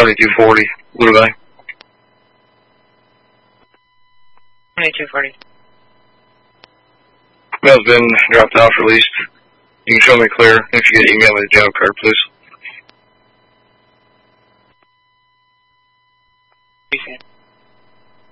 7240, Blue Bay. 2240. Mail's been dropped off, released. You can show me clear. If you could email me the jail card, please. Okay.